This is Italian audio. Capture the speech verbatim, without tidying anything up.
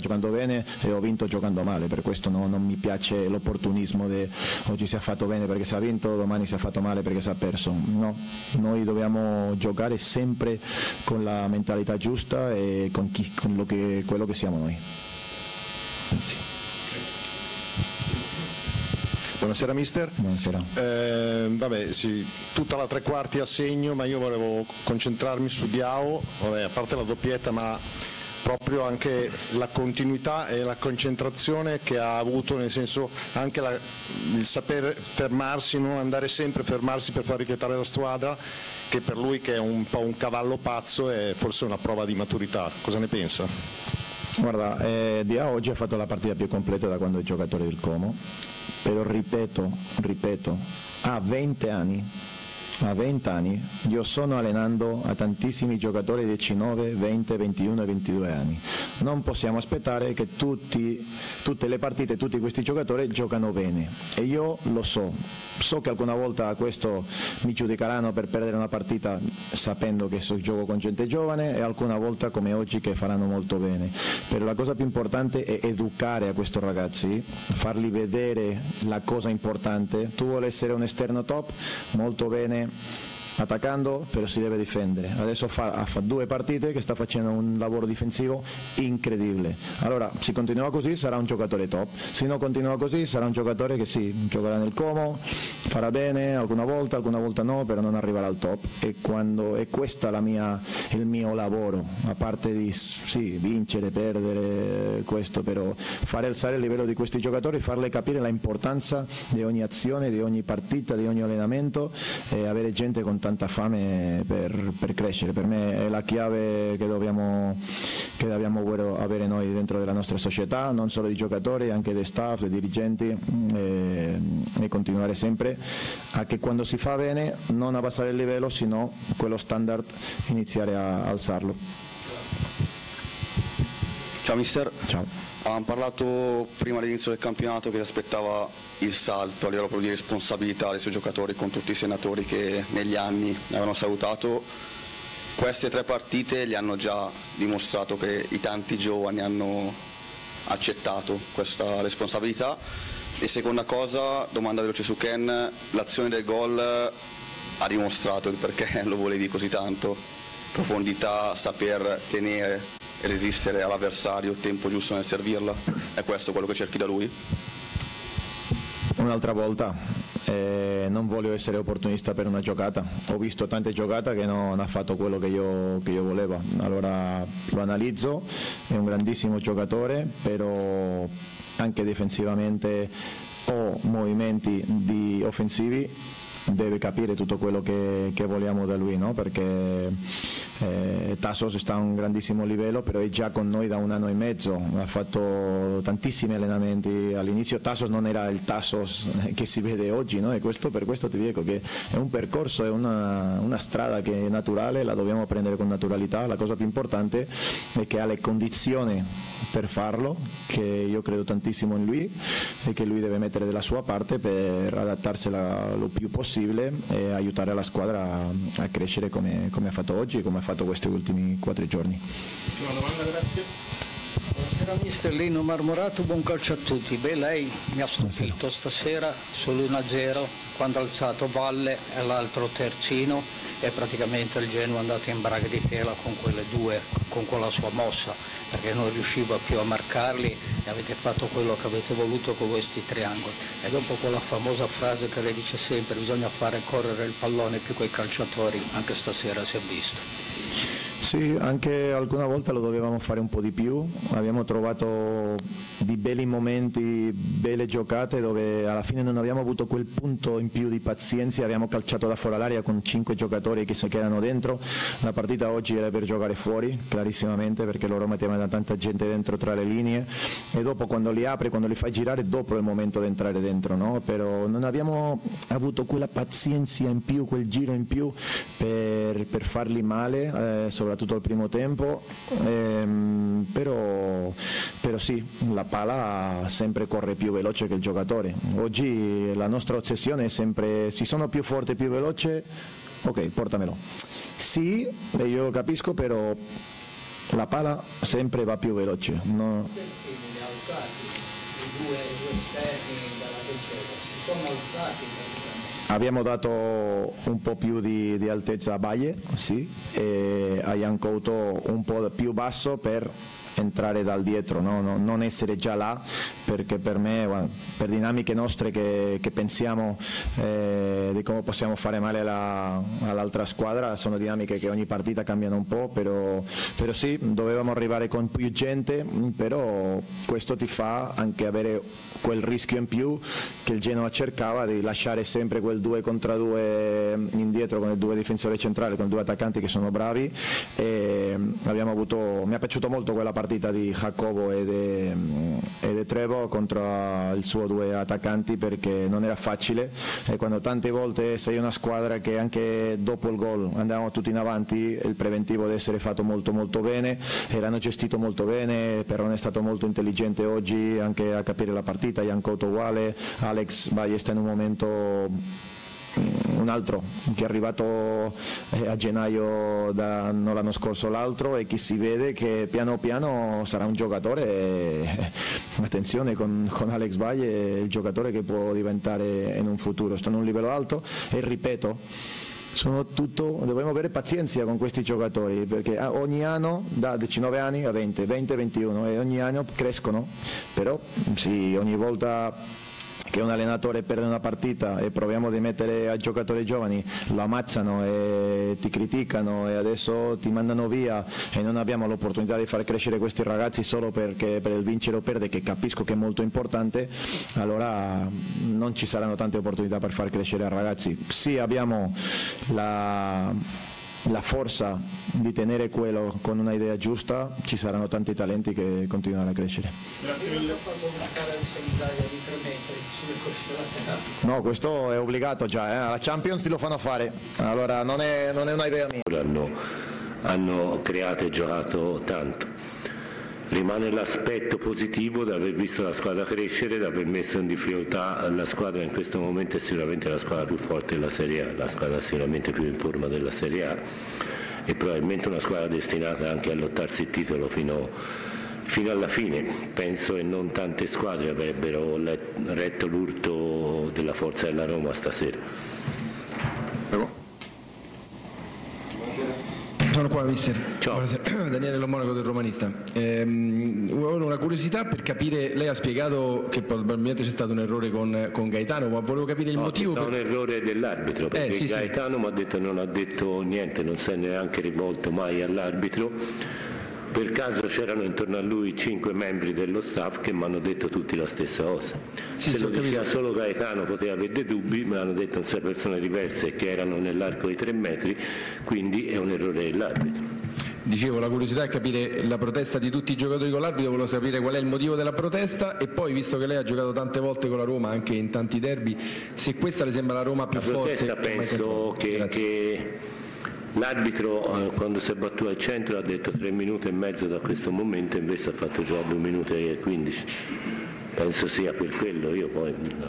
giocando bene e ho vinto giocando male, per questo no, non mi piace l'opportunismo di oggi si è fatto bene perché si è vinto, domani si è fatto male perché si è perso. No, noi dobbiamo giocare sempre con la mentalità giusta e con, chi, con lo che, quello che siamo noi. Grazie. Buonasera mister. Buonasera. Eh, vabbè, sì, tutta la tre quarti a segno, ma io volevo concentrarmi su Diao, vabbè, a parte la doppietta, ma proprio anche la continuità e la concentrazione che ha avuto, nel senso anche la, il saper fermarsi, non andare sempre a fermarsi per far richietare la squadra, che per lui che è un po' un cavallo pazzo è forse una prova di maturità. Cosa ne pensa? Guarda, eh, Diao oggi ha fatto la partita più completa da quando è giocatore del Como, però ripeto, ripeto, ha venti anni, a venti anni, io sono allenando a tantissimi giocatori di diciannove, venti, ventuno e ventidue anni. Non possiamo aspettare che tutti, tutte le partite, tutti questi giocatori giocano bene. E io lo so, so che alcuna volta questo mi giudicheranno per perdere una partita sapendo che so, gioco con gente giovane, e alcuna volta come oggi che faranno molto bene. Però la cosa più importante è educare a questi ragazzi, farli vedere la cosa importante. Tu vuoi essere un esterno top? Molto bene, attaccando, però si deve difendere. Adesso fa, fa due partite che sta facendo un lavoro difensivo incredibile. Allora, se continua così sarà un giocatore top, se non continua così sarà un giocatore che sì, giocherà nel Como, farà bene alcuna volta, alcuna volta no, però non arriverà al top. E quando è questa la mia, il mio lavoro, a parte di sì, vincere, perdere, questo, però fare alzare il livello di questi giocatori, farle capire l'importanza di ogni azione, di ogni partita, di ogni allenamento, e avere gente con tanta fame per, per crescere. Per me è la chiave che dobbiamo, che dobbiamo avere noi dentro della nostra società, non solo di giocatori, anche di staff, di dirigenti, e, e continuare sempre a che quando si fa bene non abbassare il livello, sino quello standard iniziare a alzarlo. Ciao mister. Ciao. Avevamo parlato prima all'inizio del campionato che si aspettava il salto a livello proprio di responsabilità dei suoi giocatori con tutti i senatori che negli anni avevano salutato. Queste tre partite gli hanno già dimostrato che i tanti giovani hanno accettato questa responsabilità. E seconda cosa, domanda veloce su Ken, l'azione del gol ha dimostrato il perché lo volevi così tanto, profondità, saper tenere e resistere all'avversario, tempo giusto nel servirla, è questo quello che cerchi da lui? Un'altra volta, eh, non voglio essere opportunista per una giocata, ho visto tante giocate che non ha fatto quello che io, che io volevo, allora lo analizzo, è un grandissimo giocatore, però anche difensivamente o movimenti di offensivi deve capire tutto quello che, che vogliamo da lui, no? Perché eh, Tassos sta a un grandissimo livello, però è già con noi da un anno e mezzo, ha fatto tantissimi allenamenti. All'inizio Tassos non era il Tassos che si vede oggi, no? E questo, per questo ti dico che è un percorso, è una, una strada che è naturale, la dobbiamo prendere con naturalità. La cosa più importante è che ha le condizioni per farlo, che io credo tantissimo in lui e che lui deve mettere della sua parte per adattarsela lo più possibile e aiutare la squadra a, a crescere come, come ha fatto oggi e come ha fatto questi ultimi quattro giorni. Una domanda, grazie. Buonasera mister Lino Marmorato, buon calcio a tutti. Beh, lei mi ha stupito stasera sull'uno a zero quando ha alzato Valle e l'altro terzino e praticamente il Genoa è andato in braga di tela con quelle due, con quella sua mossa, perché non riusciva più a marcarli e avete fatto quello che avete voluto con questi triangoli. E dopo quella famosa frase che lei dice sempre, bisogna fare correre il pallone più coi calciatori, anche stasera si è visto. Sì, anche alcune volte lo dovevamo fare un po' di più, abbiamo trovato di belli momenti, belle giocate dove alla fine non abbiamo avuto quel punto in più di pazienza, abbiamo calciato da fuori l'area con cinque giocatori che, che erano dentro. La partita oggi era per giocare fuori, clarissimamente, perché loro mettevano tanta gente dentro tra le linee e dopo quando li apri, quando li fai girare, dopo è il momento di entrare dentro, no? Però non abbiamo avuto quella pazienza in più, quel giro in più per, per farli male, eh, soprattutto al primo tempo, ehm, però, però sì, la palla sempre corre più veloce che il giocatore. Oggi la nostra ossessione è sempre, se sono più forte e più veloce, ok, portamelo. Sì, io lo capisco, però la palla sempre va più veloce. No? Abbiamo dato un po' più di, di altezza a Baie, sì, e a Jan Couto un po' più basso per entrare dal dietro, no? No, non essere già là, perché per me, bueno, per dinamiche nostre che, che pensiamo eh, di come possiamo fare male alla, all'altra squadra, sono dinamiche che ogni partita cambiano un po', però, però sì, dovevamo arrivare con più gente, però questo ti fa anche avere quel rischio in più che il Genoa cercava, di lasciare sempre quel due contro due indietro con i due difensori centrali, con due attaccanti che sono bravi, e abbiamo avuto, mi è piaciuto molto quella partita di Jacobo e di Trevo contro il suo due attaccanti, perché non era facile, e quando tante volte sei una squadra che anche dopo il gol andavamo tutti in avanti, il preventivo deve essere fatto molto molto bene, e l'hanno gestito molto bene. Perrone è stato molto intelligente oggi anche a capire la partita, Jan Couto uguale, Alex Baie sta in un momento, un altro che è arrivato a gennaio da, non l'anno scorso l'altro, e che si vede che piano piano sarà un giocatore, e, attenzione con, con Alex Baie, il giocatore che può diventare in un futuro, sta in un livello alto, e ripeto, sono tutto, dobbiamo avere pazienza con questi giocatori, perché ogni anno da diciannove anni a venti, venti, ventuno, e ogni anno crescono, però sì, ogni volta che un allenatore perde una partita e proviamo di mettere a giocatori giovani, lo ammazzano e ti criticano e adesso ti mandano via, e non abbiamo l'opportunità di far crescere questi ragazzi solo perché per il vincere o perdere, che capisco che è molto importante, allora non ci saranno tante opportunità per far crescere i ragazzi. Sì, abbiamo la la forza di tenere quello con una idea giusta, ci saranno tanti talenti che continueranno a crescere. Grazie mille. No, questo è obbligato già, eh? La Champions ti lo fanno fare, allora non è, non è una idea mia. Hanno, hanno creato e giocato tanto. Rimane l'aspetto positivo di aver visto la squadra crescere, di aver messo in difficoltà la squadra. In questo momento è sicuramente la squadra più forte della Serie A, la squadra sicuramente più in forma della Serie A, e probabilmente una squadra destinata anche a lottarsi il titolo fino, fino alla fine. Penso che non tante squadre avrebbero retto l'urto della forza della Roma stasera. Prego. Sono qua, mister. Ciao. Buonasera. Daniele Lo Monaco del Romanista. Ehm, una curiosità per capire, lei ha spiegato che probabilmente c'è stato un errore con, con Gaetano, ma volevo capire il no, motivo. C'è stato per... un errore dell'arbitro, perché eh, sì, Gaetano sì. mi ha detto, non ha detto niente, non si è neanche rivolto mai all'arbitro. Per caso c'erano intorno a lui cinque membri dello staff che mi hanno detto tutti la stessa cosa. Sì, Se sì, lo diceva capito. solo Gaetano poteva avere dei dubbi, me l'hanno detto sei persone diverse che erano nell'arco di tre metri, quindi è un errore dell'arbitro. Dicevo, la curiosità è capire la protesta di tutti i giocatori con l'arbitro, volevo sapere qual è il motivo della protesta, e poi, visto che lei ha giocato tante volte con la Roma, anche in tanti derby, se questa le sembra la Roma più la forte. Protesta penso che, che l'arbitro eh, quando si è battuto al centro ha detto tre minuti e mezzo da questo momento, invece ha fatto già due minuti e quindici. Penso sia per quello, io poi